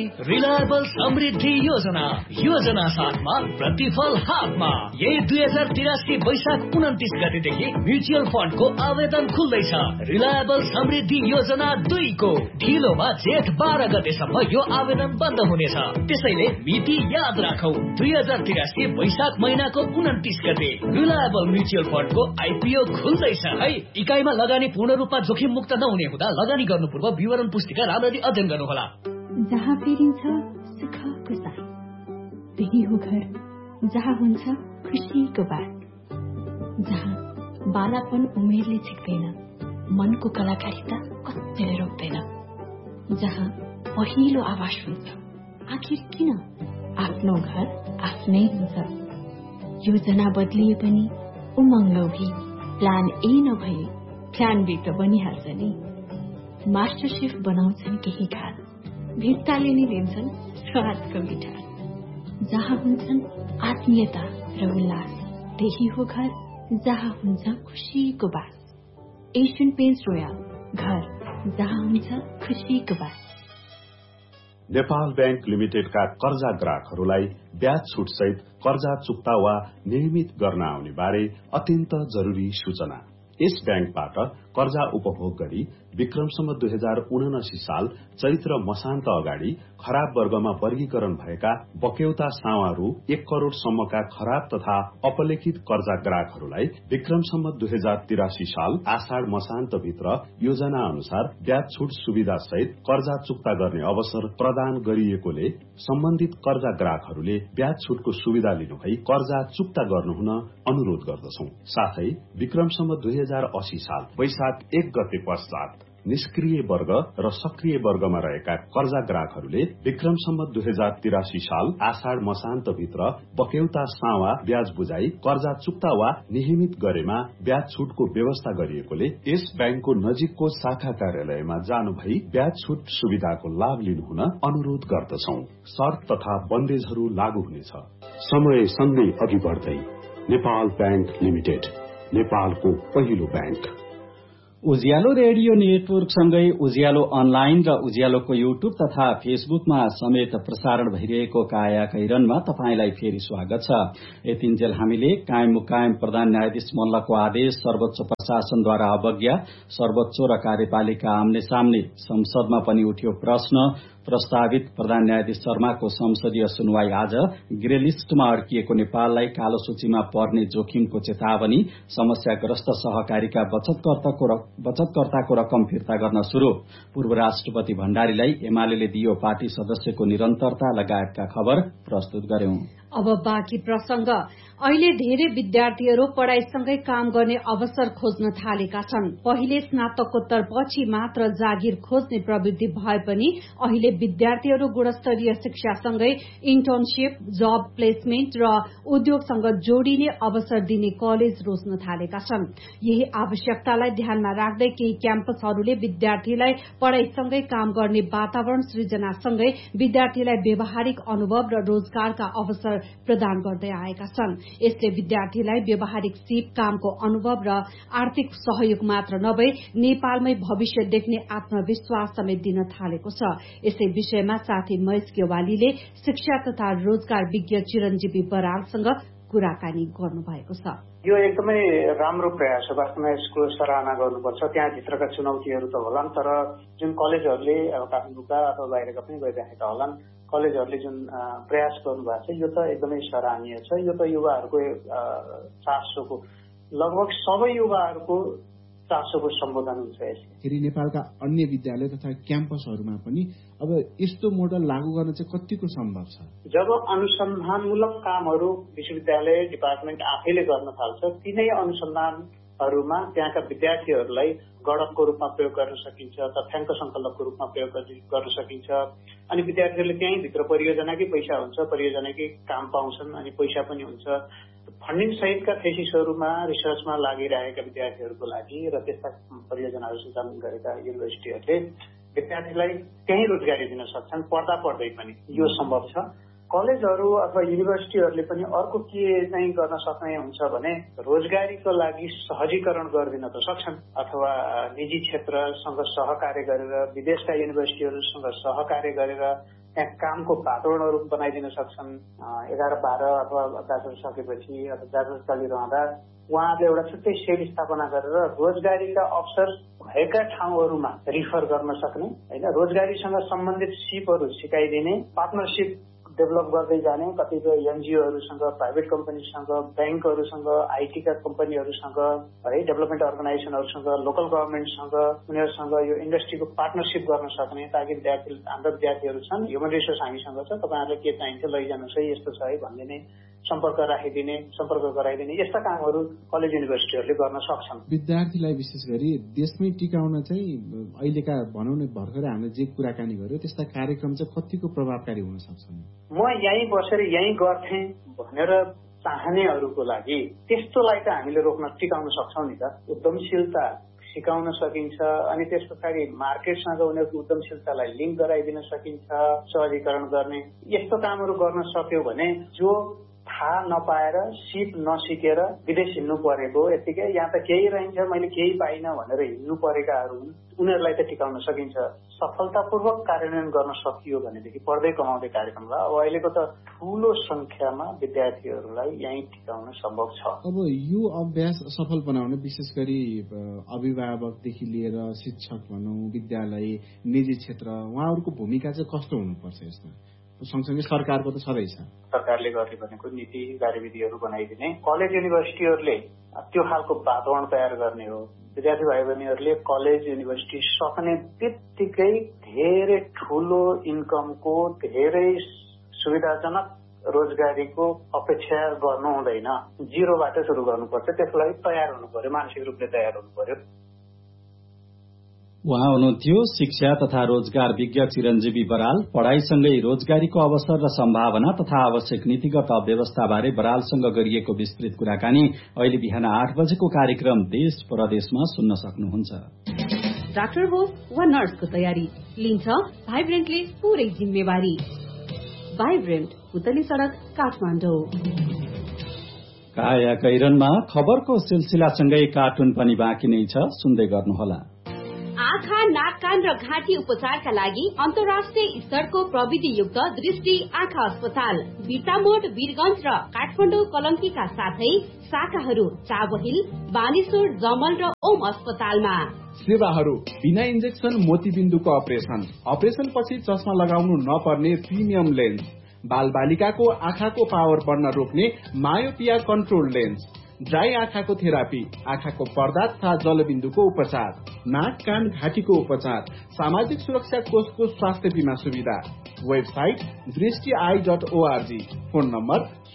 Reliable समृद्धि योजना। योजना साथमा प्रतिफल हातमा। यही 2083 वैशाख 29 गतेदेखि म्युचुअल फन्डको आवेदन खुल्दैछ। रिलायबल समृद्धि योजना 2 को ढिलोमा जेठ 12 गतेसम्म यो आवेदन बन्द हुनेछ। त्यसैले मिति याद राखौ, 2083 वैशाख महिनाको 29 गते रिलायबल म्युचुअल फन्डको आइपिओ खुल्दैछ है। इकाइमा लगानी पूर्ण रूपमा जोखिम मुक्त नहुने हुँदा लगानी गर्नु पूर्व विवरण पुस्तिका राम्ररी अध्ययन गर्नुहोला। जहाँ फेरिन्छ सुखको साथ, त्यही हो घर जहाँ हुन्छ खुसीको बात। जहाँ बालापन उमेरले छिक्दैन, मनको कलाकारिता कतिले रोक्दैन। जहाँ पहिलो आवाज हुन्छ, आखिर किन आफ्नो घर आफ्नै हुन्छ। योजना बदलिए पनि उमङ्ग नभई, प्लान ए नभई प्लान बी त बनिहाल्छ नि। मास्टर शेफ बनाउँछन् केही खाना, भित्ताले नै दिन्छन् स्वादको मिठास। जहाँ हुन्छन् आत्मीयता र उल्लास, त्यही हो घर जहाँ हुन्छ खुसीको बास। एसियन पेन्ट्स रोयल, घर जहाँ हुन्छ खुसीको बास। नेपाल बैंक लिमिटेडका कर्जा ग्राहकहरूलाई ब्याज छुट सहित कर्जा चुक्ता वा नियमित गर्न आउने बारे अत्यन्त जरूरी सूचना। यस बैंकबाट कर्जा उपभोग गरी विक्रमसम्म 2079 साल चैत्र मसान्त अगाडि खराब वर्गमा वर्गीकरण भएका बक्यौता सावा रु 1 करोड़ सम्मका खराब तथा अपलेखित कर्जा ग्राहकहरूलाई विक्रमसम्म 2083 साल आषाढ़ मसान्त भित्र योजना अनुसार ब्याज छुट सुविधा सहित कर्जा चुक्ता गर्ने अवसर प्रदान गरिएकोले सम्बन्धित कर्जा ग्राहकहरूले ब्याज छुटको सुविधा लिनुभई कर्जा चुक्ता गर्नुहुन अनुरोध गर्दछौं। साथै विक्रमसम्म 2080 साल वैशाख 1 गते पश्चात निष्क्रिय वर्ग र सक्रिय वर्गमा रहेका कर्जा ग्राहकहरूले विक्रमसम्म 2083 साल आषाढ़ मसान्त भित्र बक्यौता सावा ब्याज बुझाई कर्जा चुक्ता वा नियमित गरेमा ब्याज छुटको व्यवस्था गरिएकोले यस बैंकको नजिकको शाखा कार्यालयमा जानु भई ब्याज छुट सुविधाको लाभ लिनुहुन अनुरोध गर्दछौं। शर्त तथा बन्देजहरू लागू हुनेछ। समय सँगै अघि बढ्दै नेपाल बैंक लिमिटेड, नेपालको पहिलो बैंक। उज्यालो रेडियो नेटवर्कसँगै उज्यालो अनलाइन र उज्यालोको युट्युब तथा फेसबुकमा समेत प्रसारण भइरहेको काया कैरनमा तपाईंलाई फेरि स्वागत छ। यतिन्जेल हामीले कायम मुकायम प्रधान न्यायाधीश मल्लको आदेश, सर्वोच्च प्रशासनद्वारा अवज्ञा, सर्वोच्च र कार्यपालिका आम्ने सामने, संसदमा पनि उठ्यो प्रश्न, प्रस्तावित प्रधान न्यायाधीश शर्माको संसदीय सुनवाई आज, ग्रे लिस्टमा अड्किएको नेपाललाई कालो सूचीमा पर्ने जोखिमको चेतावनी, समस्याग्रस्त सहकारीका बचतकर्ताको रकम फिर्ता गर्न शुरू, पूर्व राष्ट्रपति भण्डारीलाई एमाले दियो पार्टी सदस्यको निरन्तरता लगायतका खबर प्रस्तुत गर्यौं। अब बाँकी प्रसंग। अहिले धेरै विद्यार्थीहरू पढ़ाईसँगै काम गर्ने अवसर खोज्न थालेका छन्। पहिले स्नातकोत्तर पछि मात्र जागिर खोज्ने प्रवृत्ति भए पनि अहिले विद्यार्थीहरू गुणस्तरीय शिक्षासँगै इन्टर्नशिप, जब प्लेसमेन्ट र उद्योगसँग जोडिने अवसर दिने कलेज रोज्न थालेका छन्। यही आवश्यकतालाई ध्यानमा राख्दै केही क्याम्पसहरूले विद्यार्थीलाई पढ़ाईसँगै काम गर्ने वातावरण सृजनासँगै विद्यार्थीलाई व्यावहारिक अनुभव र रोजगारका अवसर प्रदान गर्दै आएका छन्। यसले विद्यार्थीलाई व्यावहारिक सिप, कामको अनुभव र आर्थिक सहयोग मात्र नभई नेपालमै भविष्य देख्ने आत्मविश्वास समेत दिन थालेको छ। यसै विषयमा साथी महेश गेवालीले शिक्षा तथा रोजगार विज्ञ चिरञ्जीवी बरालसँग कुराकानी गर्नुभएको छ। यो एकदमै राम्रो प्रयास हो। वास्तवमा यसको सराहना गर्नुपर्छ। त्यहाँभित्रका चुनौतीहरू त होलान्, तर जुन कलेजहरूले अब काठमाडौँका अथवा बाहिरका पनि गइरहेका होलान्, कलेजहरूले जुन प्रयास गर्नुभएको छ यो त एकदमै सराहनीय छ। यो त युवाहरूको चासोको, लगभग सबै युवाहरूको चासोको सम्बोधन हुन्छ यसले। फेरि नेपालका अन्य विद्यालय तथा क्याम्पसहरूमा पनि अब यस्तो मोडल लागू गर्न चाहिँ कतिको सम्भव छ? जब अनुसन्धानमूलक कामहरू विश्वविद्यालय डिपार्टमेन्ट आफैले गर्न थाल्छ, तिनै अनुसन्धानहरूमा त्यहाँका विद्यार्थीहरूलाई गणकको रूपमा प्रयोग गर्न सकिन्छ, तथ्याङ्क संकलकको रूपमा प्रयोग गर्न सकिन्छ। अनि विद्यार्थीहरूले त्यहीँ भित्र परियोजनाकै पैसा हुन्छ, परियोजनाकै काम पाउँछन् अनि पैसा पनि हुन्छ। फन्डिङ सहितका थेसिसहरूमा रिसर्चमा लागिरहेका विद्यार्थीहरूको लागि र त्यस्ता परियोजनाहरू सञ्चालन गरेका युनिभर्सिटीहरूले विद्यार्थीलाई त्यही रोजगारी दिन सक्छन्, पढ्दा पढ्दै पनि। यो सम्भव छ। कलेजहरू अथवा युनिभर्सिटीहरूले पनि अर्को के चाहिँ गर्न सक्ने हुन्छ भने रोजगारीको लागि सहजीकरण गरिदिन त सक्छन्, अथवा निजी क्षेत्रसँग सहकार्य गरेर विदेशका युनिभर्सिटीहरूसँग सहकार्य गरेर त्यहाँ कामको वातावरणहरू बनाइदिन सक्छन्। 11-12 अथवा ब्याचलर सकेपछि अथवा ब्याचलर चलिरहँदा उहाँहरूले एउटा छुट्टै सेल स्थापना गरेर रोजगारीका अवसर भएका ठाउँहरूमा रिफर गर्न सक्ने होइन, रोजगारीसँग सम्बन्धित सिपहरू सिकाइदिने, पार्टनरसिप डेभलप गर्दै जाने कतिपय एनजिओहरूसँग, प्राइभेट कम्पनीसँग, ब्याङ्कहरूसँग, आइटीका कम्पनीहरूसँग है, डेभलपमेन्ट अर्गनाइजेसनहरूसँग, लोकल गभर्मेन्टसँग, उनीहरूसँग यो इन्डस्ट्रीको पार्टनरसिप गर्न सक्ने, ताकि हाम्रा विद्यार्थीहरू छन्, ह्युमन रिसोर्स हामीसँग छ, तपाईँहरूले के चाहिन्छ लैजानुहोस् है, यस्तो छ है भनिदिने, सम्पर्क गराइदिने यस्ता कामहरू कलेज युनिभर्सिटीहरूले गर्न सक्छन्। विद्यार्थीलाई विशेष गरी देशमै टिकाउन चाहिँ अहिलेका भनौँ न भर्खरै हामीले जे कुराकानी गर्यो त्यस्ता कार्यक्रम चाहिँ कतिको प्रभावकारी हुन सक्छन्? म यहीँ बसेर यहीँ गर्थेँ भनेर चाहनेहरूको लागि त्यस्तोलाई त हामीले रोक्न टिकाउन सक्छौँ नि त। उद्यमशीलता सिकाउन सकिन्छ अनि त्यस पछाडि मार्केटसँग उनीहरूको उद्यमशीलतालाई लिङ्क गराइदिन सकिन्छ, सहजीकरण गर्ने यस्तो कामहरू गर्न सक्यो भने जो थाहा नपाएर सिप नसिकेर विदेश हिँड्नु परेको यतिकै यहाँ त केही रहन्छ मैले केही पाइनँ भनेर हिँड्नु परेकाहरू उनीहरूलाई त टिकाउन सकिन्छ। सफलतापूर्वक कार्यान्वयन गर्न सकियो भनेदेखि पढ्दै कमाउँदै कार्यक्रमलाई अब अहिलेको त ठूलो संख्यामा विद्यार्थीहरूलाई यहीँ टिकाउन सम्भव छ। अब यो अभ्यास सफल बनाउन विशेष गरी अभिभावकदेखि लिएर शिक्षक भनौँ, विद्यालय, निजी क्षेत्र उहाँहरूको भूमिका चाहिँ कस्तो हुनुपर्छ यसमा? सँगसँगै सरकारको त छँदै छ, सरकारले गर्ने भनेको नीति कार्यविधिहरू बनाइदिने, कलेज युनिभर्सिटीहरूले त्यो खालको वातावरण तयार गर्ने हो। विद्यार्थी भाइ बहिनीहरूले कलेज युनिभर्सिटी सक्ने बित्तिकै धेरै ठूलो इन्कमको धेरै सुविधाजनक रोजगारीको अपेक्षा गर्नु हुँदैन, जिरोबाट सुरु गर्नुपर्छ। त्यसलाई तयार हुनु पर्यो, मानसिक रूपले तयार हुनु पर्यो। उहाँ हुनुहुन्थ्यो शिक्षा तथा रोजगार विज्ञ चिरञ्जीवी बराल। पढ़ाईसँगै रोजगारीको अवसर र सम्भावना तथा आवश्यक नीतिगत व्यवस्थाबारे बरालसँग गरिएको विस्तृत कुराकानी अहिले बिहान 8 बजेको कार्यक्रम देश परदेशमा सुन्न सक्नुहुन्छ। डाक्टर हो वा नर्सको तयारी लिन्छ भाइब्रेन्टले पूरै जिम्मेवारी। भाइब्रेन्ट, पुतली सड़क, काठमाडौँ। काया कैरनमा खबरको सिलसिलासँगै कार्टुन पनि बाँकी नै छ, सुन्दै गर्नुहोला। आँखा, नाक, कान र घाँटी उपचारका लागि अन्तर्राष्ट्रिय स्तरको प्रविधियुक्त दृष्टि आँखा अस्पताल बिर्तामोड, वीरगंज र काठमाडौँ कलंकीका साथै शाखाहरू चाबहिल, बानेश्वर, जमल र ओम अस्पतालमा। सेवाहरू बिना इन्जेक्सन मोतीबिन्दुको अपरेशन पछि चस्मा लगाउनु नपर्ने प्रिमियम लेन्स, बाल बालिकाको आँखाको पावर बढ्न रोक्ने मायोपिया कन्ट्रोल लेन्स, ड्राई आँखाको थेरापी, आँखाको पर्दा तथा जलबिन्दुको उपचार, नाक, कान, घाँटीको उपचार, सामाजिक सुरक्षा कोषको स्वास्थ्य बीमा सुविधा। Website दृष्टि.org, phone number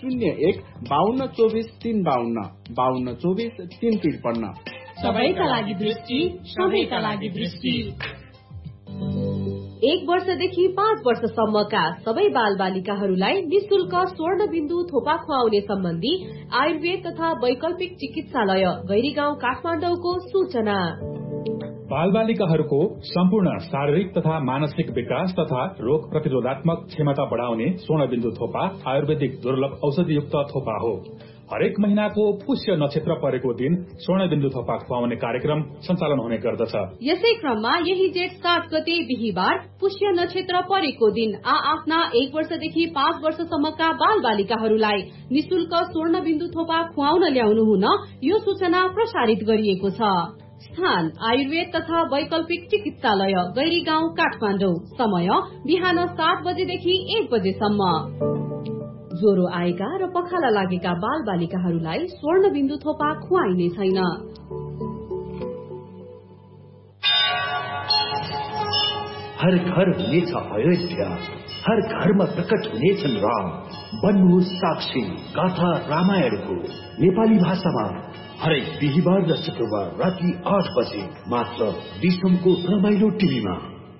01-5224-352, 5224-353। सबैका लागि दृष्टि, सबैका लागि दृष्टि। 1 वर्षदेखि 5 वर्षसम्मका सबै बाल बालिकाहरूलाई निशुल्क स्वर्णबिन्दु थोपा खुवाउने सम्बन्धी आयुर्वेद तथा वैकल्पिक चिकित्सालय गैरीगाउँ काठमाडौँको सूचना। बाल बालिकाहरूको सम्पूर्ण शारीरिक तथा मानसिक विकास तथा रोग प्रतिरोधात्मक क्षमता बढ़ाउने स्वर्णबिन्दु थोपा आयुर्वेदिक दुर्लभ औषधियुक्त थोपा हो। हरेक महीनाको पुष्य नक्षत्र परेको दिन स्वर्णबिन्दु थोपा खुवाउने कार्यक्रम सञ्चालन हुने गर्दछ। यसै क्रममा यही जेठ 7 गते बिहीबार पुष्य नक्षत्र परेको दिन आफ्ना 1 वर्षदेखि 5 वर्षसम्मका बाल बालिकाहरूलाई निशुल्क स्वर्णबिन्दु थोपा खुवाउन ल्याउनु हुन यो सूचना प्रसारित गरिएको छ। स्थान आयुर्वेद तथा वैकल्पिक चिकित्सालय गैरीगाउँ काठमाडौँ। समय बिहान 7 बजेदेखि 1 बजेसम्म। ज्वरो आएका र पखाला लागेका बाल बालिकाहरूलाई स्वर्णबिन्दु थोपा खुवाइने छैन। हर घर हुनेछ अयोध्या, हर घरमा प्रकट हुनेछन् राम। बन्नुहोस् साक्षी गाथा रामायणको नेपाली भाषामा हरेक बिहीबार र शुक्रबार राति 8 बजे मात्र विश्वको रमाइलो टिभीमा।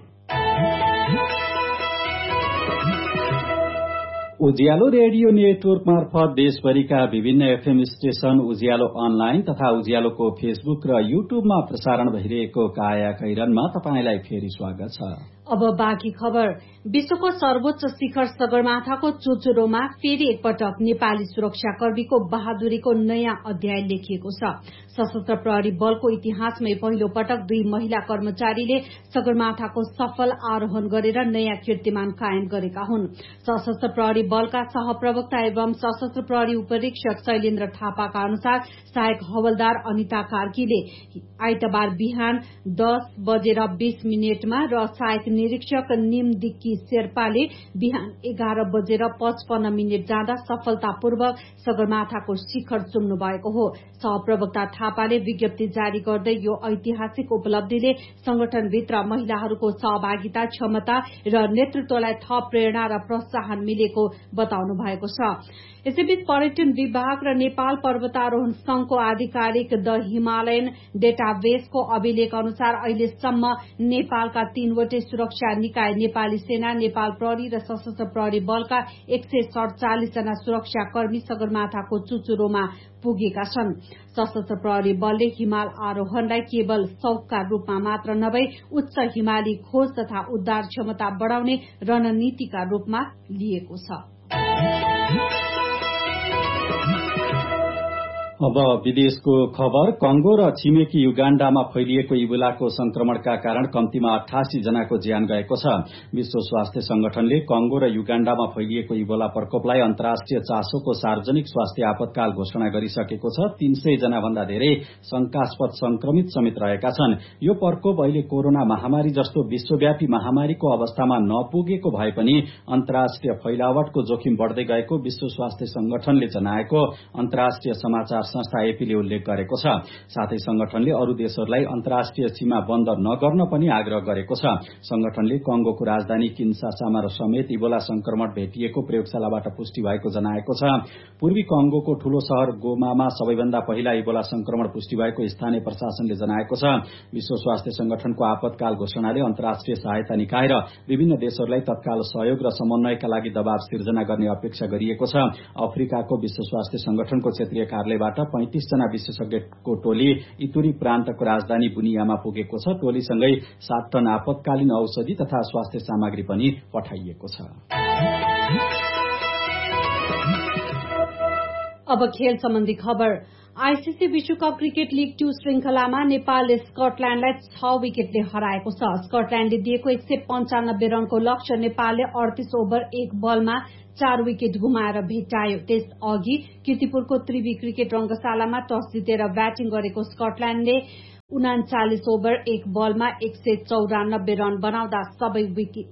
उज्यालो रेडियो नेटवर्क मार्फत देशभरिका विभिन्न एफएम स्टेशन, उज्यालो अनलाइन तथा उज्यालोको फेसबुक र युट्युबमा प्रसारण भइरहेको काया कैरनमा तपाईंलाई फेरि स्वागत छ। अब बाँकी खबर। विश्वको सर्वोच्च शिखर सगरमाथाको चुचुरोमा फेरि एकपटक नेपाली सुरक्षाकर्मीको बहादुरीको नयाँ अध्याय लेखिएको छ। सशस्त्र प्रहरी बलको इतिहासमै पहिलो पटक 2 महिला कर्मचारीले सगरमाथाको सफल आरोहण गरेर नयाँ कीर्तिमान कायम गरेका हुन्। सशस्त्र प्रहरी बलका सहप्रवक्ता एवं सशस्त्र प्रहरी उपरीक्षक शैलेन्द्र थापाका अनुसार सहायक हवलदार अनिता कार्कीले आइतबार बिहान 10:20 र सहायक निरीक्षक निम दिक्की शेर्पाले बिहान 11:55 जाँदा सफलतापूर्वक सगरमाथाको शिखर चुम्नु भएको हो। सहप्रवक्ता थापाले विज्ञप्ति जारी गर्दै यो ऐतिहासिक उपलब्धिले संगठनभित्र महिलाहरूको सहभागिता, क्षमता र नेतृत्वलाई थप प्रेरणा र प्रोत्साहन मिलेको बताउनु भएको छ। यसैबीच पर्यटन विभाग र नेपाल पर्वतारोहण संघको आधिकारिक द हिमालयन डेटाबेसको अभिलेख अनुसार अहिलेसम्म नेपालका 3वटै सुरक्षा निकाय नेपाली सेना, नेपाल प्रहरी र सशस्त्र प्रहरी बलका 147 जना सुरक्षाकर्मी सगरमाथाको चुचुरोमा पुगेका छन्। सशस्त्र प्रहरी बलले हिमाल आरोहणलाई केवल शौकका रूपमा मात्र नभई उच्च हिमाली खोज तथा उद्धार क्षमता बढ़ाउने रणनीतिका रूपमा लिएको छ। अब विदेशको खबर। कंगो र छिमेकी युगाण्डामा फैलिएको इबोलाको संक्रमणका कारण कम्तीमा 88 जनाको ज्यान गएको छ। विश्व स्वास्थ्य संगठनले कंगो र युगाण्डामा फैलिएको इबोला प्रकोपलाई अन्तर्राष्ट्रिय चासोको सार्वजनिक स्वास्थ्य आपतकाल घोषणा गरिसकेको छ। 300 जना भन्दा धेरै शंकास्पद संक्रमित समेत रहेका छन्। यो प्रकोप अहिले कोरोना महामारी जस्तो विश्वव्यापी महामारीको अवस्थामा नपुगेको भए पनि अन्तर्राष्ट्रिय फैलावटको जोखिम बढ़दै गएको विश्व स्वास्थ्य संगठनले जनाएको अन्तर्राष्ट्रिय समाचार संस्था एपीले उल्लेख गरेको छ। साथै संगठनले अरू देशहरूलाई अन्तर्राष्ट्रिय सीमा बन्द नगर्न पनि आग्रह गरेको छ। संगठनले कंगोको राजधानी किन्सासामा समेत इबोला संक्रमण भेटिएको प्रयोगशालाबाट पुष्टि भएको जनाएको छ। पूर्वी कंगोको ठूलो शहर गोमामा सबैभन्दा पहिला इबोला संक्रमण पुष्टि भएको स्थानीय प्रशासनले जनाएको छ। विश्व स्वास्थ्य संगठनको आपतकाल घोषणाले अन्तर्राष्ट्रिय सहायता निकाय र विभिन्न देशहरूलाई तत्काल सहयोग र समन्वयका लागि दबाव सिर्जना गर्ने अपेक्षा गरिएको छ। अफ्रिकाको विश्व स्वास्थ्य संगठनको क्षेत्रीय कार्यालयबाट 35 जना विशेषज्ञको टोली इतुरी प्रान्तको राजधानी बुनियामा पुगेको छ। टोलीसँगै 7 टन आपतकालीन औषधि तथा स्वास्थ्य सामग्री पनि पठाइएको छ। अब खेल सम्बन्धी खबर। आईसीसी विश्वकप क्रिकेट लीग 2 श्रृंखलामा नेपालले स्कटल्याण्डलाई 6 विकेटले हराएको छ। स्कटल्याण्डले दिएको 195 रनको लक्ष्य नेपालले 38 ओभर 1 बलमा 4 विकेट गुमाएर भेटायो। त्यस अघि कीर्तिपुरको त्रिवी क्रिकेट रंगशालामा टस जितेर ब्याटिङ गरेको स्कटल्याण्डले 39 ओभर 1 बलमा 194 रन बनाउँदा सबै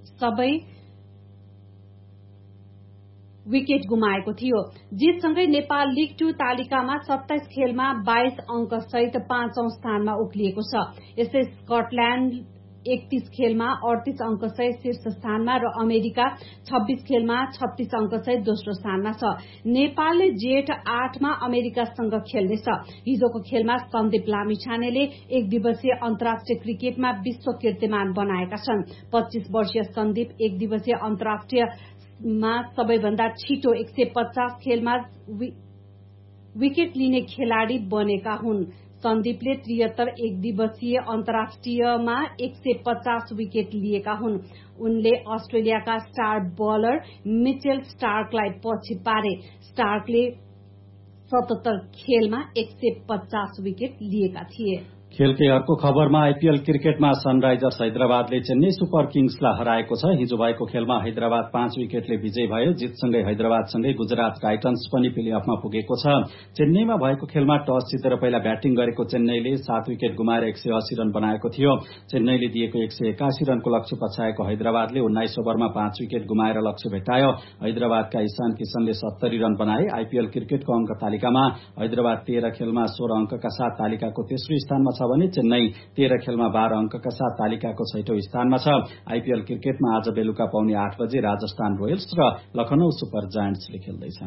विकेट गुमाएको थियो। जितसँगै नेपाल लीग 2 तालिकामा 27 खेलमा 22 अंक सहित 5औं स्थानमा उक्लिएको छ। यस्तै स्कटल्याण्ड 31 खेलमा 38 अंक सहित शीर्ष स्थानमा र अमेरिका 26 खेलमा 36 अंक सहित दोस्रो स्थानमा छ। नेपालले जेठ 8 मा अमेरिकासँग खेल्नेछ। हिजोको खेलमा सन्दीप लामिछानेले 1 दिवसीय अन्तर्राष्ट्रिय क्रिकेटमा विश्व कीर्तिमान बनाएका छन्। 25 वर्षीय सन्दीप 1 दिवसीय अन्तर्राष्ट्रिय मा सबैभन्दा छिटो 150 खेलमा विकेट लिने खेलाड़ी बनेका हुन्। सन्दीपले 73 एक दिवसीय अन्तर्राष्ट्रियमा 150 विकेट लिएका हुन्। उनले अस्ट्रेलियाका स्टार बलर मिचेल स्टार्कलाई पछि पारे। स्टार्कले 77 खेलमा 150 विकेट लिएका थिए। खेलकै अर्को खबरमा आईपीएल क्रिकेटमा सनराइजर्स हैदराबादले चेन्नई सुपर किङ्सलाई हराएको छ। हिजो भएको खेलमा हैदराबाद 5 विकेटले विजयी भयो। जितसँगै हैदराबादसँगै गुजरात टाइटन्स पनि प्लेअफमा पुगेको छ। चेन्नईमा भएको खेलमा टस जितेर पहिला ब्याटिङ गरेको चेन्नईले 7 विकेट गुमाएर 180 रन बनाएको थियो। चेन्नईले दिएको 181 रनको लक्ष्य पछाएको हैदराबादले 19 ओभरमा 5 विकेट गुमाएर लक्ष्य भेटायो। हैदराबादका ईशान किशनले 70 रन बनाए। आईपीएल क्रिकेटको अंक तालिकामा हैदराबाद 13 खेलमा 16 अंकका साथ तालिकाको तेस्रो स्थानमा छ भने चेन्नई 13 खेलमा 12 अंकका साथ तालिकाको 6औं स्थानमा छ। आईपीएल क्रिकेटमा आज बेलुका पौने 8 बजे राजस्थान रोयल्स र लखनऊ सुपर जायन्ट्सले खेल्दैछन्।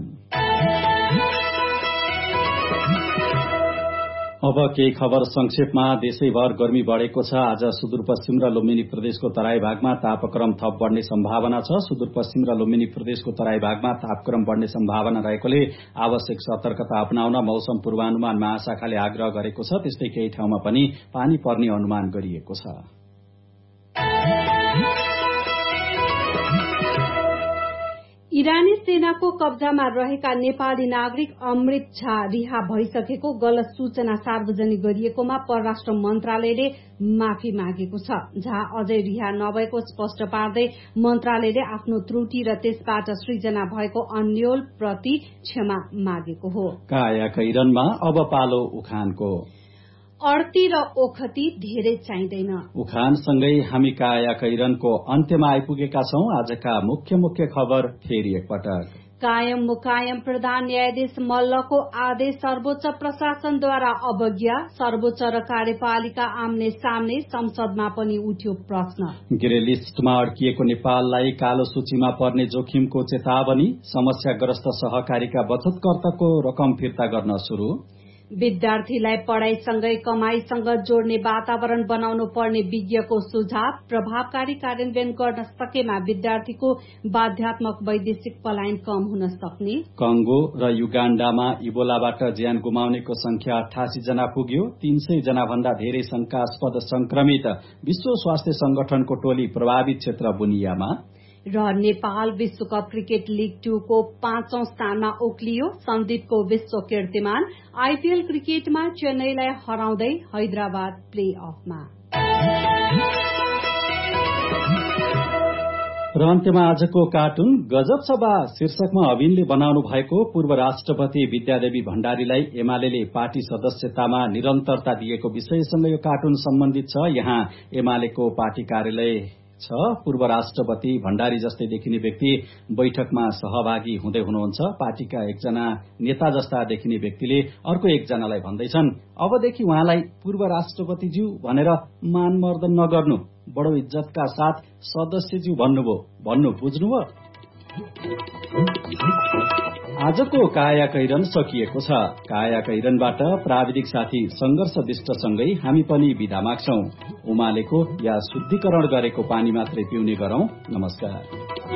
अब केही खबर संक्षेपमा। देशैभर गर्मी बढ़ेको छ। आज सुदूरपश्चिम र लुम्बिनी प्रदेशको तराई भागमा तापक्रम थप बढ़ने सम्भावना छ। सुदूरपश्चिम र लुम्बिनी प्रदेशको तराई भागमा तापक्रम बढ़ने सम्भावना रहेकोले आवश्यक सतर्कता अपनाउन मौसम पूर्वानुमान महाशाखाले आग्रह गरेको छ। त्यस्तै केही ठाउँमा पनि पानी पर्ने अनुमान गरिएको छ। इरानी सेनाको कब्जामा रहेका नेपाली नागरिक अमृत झा रिहा भइसकेको गलत सूचना सार्वजनिक गरिएकोमा परराष्ट्र मन्त्रालयले माफी मागेको छ। झा अझै रिहा नभएको स्पष्ट पार्दै मन्त्रालयले आफ्नो त्रुटि र त्यसबाट सृजना भएको अन्यल प्रति क्षमा मागेको हो। कायाकैरनमा अब पालो उखानको। अड्ती र ओखती धेरै चाहिँदैन। उखानसँगै हामी कायाकैरनको अन्त्यमा आइपुगेका छौं। आजका मुख्य खबर फेरि एकपटक। कायम मुकायम प्रधान न्यायाधीश मल्लको आदेश सर्वोच्च प्रशासनद्वारा अवज्ञा। सर्वोच्च र कार्यपालिका आम्ने सामने, संसदमा पनि उठ्यो प्रश्न। ग्रे लिस्टमा अड्किएको नेपाललाई कालो सूचीमा पर्ने जोखिमको चेतावनी। समस्याग्रस्त सहकारीका बचतकर्ताको रकम फिर्ता गर्न शुरू। विद्यार्थीलाई पढ़ाईसँगै कमाईसँग जोड्ने वातावरण बनाउनु पर्ने विज्ञको सुझाव। प्रभावकारी कार्यान्वयन गर्न सकेमा विद्यार्थीको बाध्यात्मक वैदेशिक पलायन कम हुन सक्ने। कंगो र युगाण्डामा इबोलाबाट ज्यान गुमाउनेको संख्या 88 जना पुग्यो। 300 जना भन्दा धेरै शंकास्पद संक्रमित। विश्व स्वास्थ्य संगठनको टोली प्रभावित क्षेत्र बुनियामा। र नेपाल विश्वकप क्रिकेट लीग 2 को 5औं स्थानमा उक्लियो। सन्दीपको विश्व कीर्तिमान। आईपीएल क्रिकेटमा चेन्नईलाई हराउँदै हैदराबाद प्ले अफमा। र अन्त्यमा आजको कार्टुन गजब सभा शीर्षकमा अविनले बनाउनु भएको पूर्व राष्ट्रपति विद्यादेवी भण्डारीलाई एमाले पार्टी सदस्यतामा निरन्तरता दिएको विषयसँग यो कार्टुन सम्बन्धित छ। यहाँ एमालेको पार्टी कार्यालय छ। पूर्व राष्ट्रपति भण्डारी जस्तै देखिने व्यक्ति बैठकमा सहभागी हुँदै हुनुहुन्छ। पार्टीका एकजना नेता जस्ता देखिने व्यक्तिले अर्को एकजनालाई भन्दैछन्, अबदेखि उहाँलाई पूर्व राष्ट्रपतिज्यू भनेर मानमर्दन नगर्नु, बडो इज्जतका साथ सदस्यज्यू भन्नु बुझ्नुभयो। आजको कायाकैरन सकिएको छ। कायाकैरनबाट प्राविधिक साथी संघर्ष विष्टसँगै हामी पनि बिदा माग्छौं। उमालेको या शुद्धिकरण गरेको पानी मात्रै पिउने गरौं। नमस्कार।